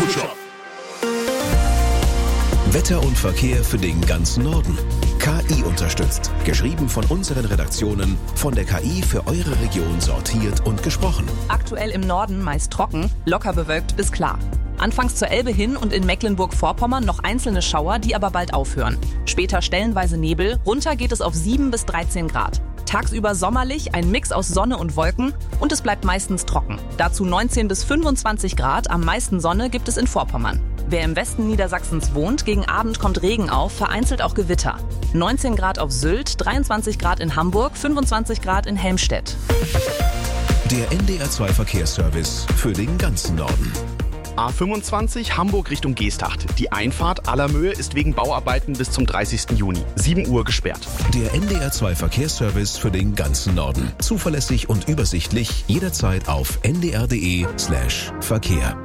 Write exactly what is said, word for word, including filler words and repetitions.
Infoshop. Wetter und Verkehr für den ganzen Norden. K I unterstützt. Geschrieben von unseren Redaktionen, von der K I für eure Region sortiert und gesprochen. Aktuell im Norden meist trocken, locker bewölkt bis klar. Anfangs zur Elbe hin und in Mecklenburg-Vorpommern noch einzelne Schauer, die aber bald aufhören. Später stellenweise Nebel, runter geht es auf sieben bis dreizehn Grad. Tagsüber sommerlich, ein Mix aus Sonne und Wolken und es bleibt meistens trocken. Dazu neunzehn bis fünfundzwanzig Grad, am meisten Sonne gibt es in Vorpommern. Wer im Westen Niedersachsens wohnt, gegen Abend kommt Regen auf, vereinzelt auch Gewitter. neunzehn Grad auf Sylt, dreiundzwanzig Grad in Hamburg, fünfundzwanzig Grad in Helmstedt. Der N D R zwei Verkehrsservice für den ganzen Norden. A fünfundzwanzig Hamburg Richtung Geesthacht. Die Einfahrt Allermöhe ist wegen Bauarbeiten bis zum dreißigsten Juni. sieben Uhr gesperrt. Der N D R zwei Verkehrsservice für den ganzen Norden. Zuverlässig und übersichtlich, jederzeit auf n d r punkt d e slash Verkehr.